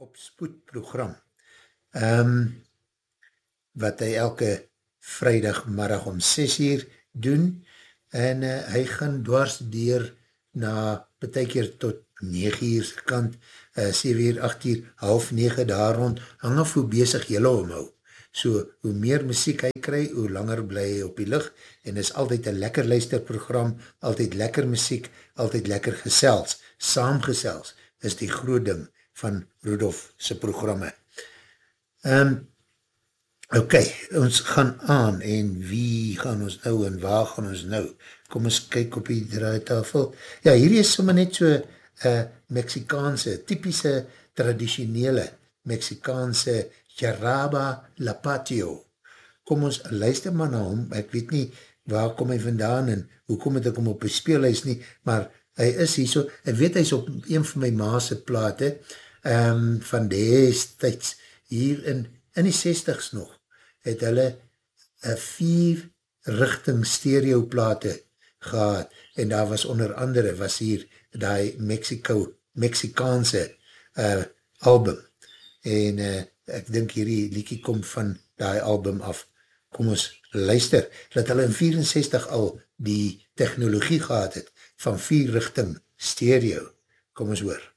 op spoedprogram, wat hy elke vrijdagmiddag om 6 uur doen, en hy gaan dwars deur na partykeer tot 9 uur se kant, 7 uur, 8 uur, half 9 daar rond, hang af hoe bezig jylle omhou. So, hoe meer muziek hy kry, hoe langer bly hy op die lig, en is altyd een lekker luisterprogram, altyd lekker muziek, altyd lekker gesels, saamgesels, is die groot ding van Rudolf se programme. Ok, ons gaan aan, en wie gaan ons nou, en waar gaan ons nou? Kom ons kyk op die draaitafel. Ja, hierdie is sommer net so Mexikaanse, typische, traditionele Mexikaanse Charaba La Patio. Kom ons luister maar na hom, ek weet nie waar kom hy vandaan en hoe kom het ek hom op die speelhuis nie, maar hy is hier so, ek weet hy is op een van my maase plate van destijds hier in die 60s nog, het hulle 4 richting stereoplate gehad, en daar was onder andere, was hier die Mexikaanse album, en ek dink hierdie liedjie kom van die album af. Kom ons luister, dat hulle in 64 al die technologie gehad het, van 4 richting stereo. Kom ons hoor.